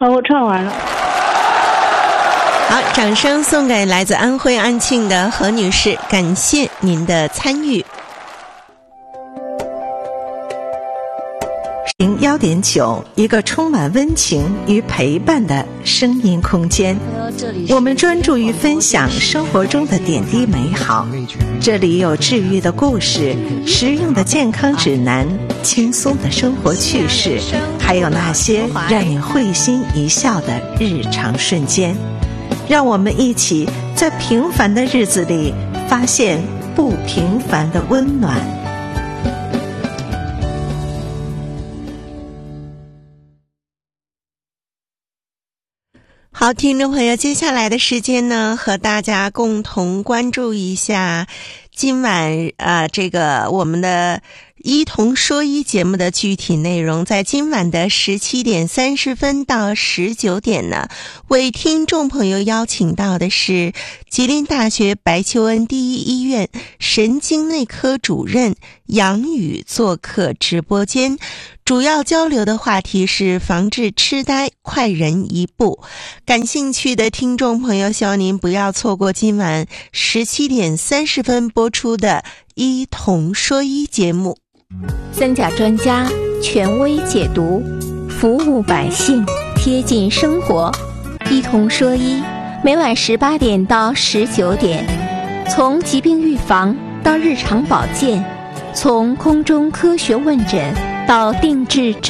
我唱完了。 好，掌声送给来自安徽安庆的何女士，感谢您的参与。 1.9，一个充满温情与陪伴的声音空间。我们专注于分享生活中的点滴美好，这里有治愈的故事，实用的健康指南，轻松的生活趣事，还有那些让你会心一笑的日常瞬间。让我们一起在平凡的日子里发现不平凡的温暖。 好，听众朋友，接下来的时间呢，和大家共同关注一下今晚这个我们的一同说一节目的具体内容。在今晚的17点30分到19点呢，为听众朋友邀请到的是吉林大学白求恩第一医院神经内科主任杨宇做客直播间，主要交流的话题是防治痴呆，快人一步。感兴趣的听众朋友，希望您不要错过今晚17点30分播出的一同说一节目。 三甲专家权威解读，服务百姓，贴近生活。一同说一，每晚18点到19点，从疾病预防到日常保健，从空中科学问诊到定制诊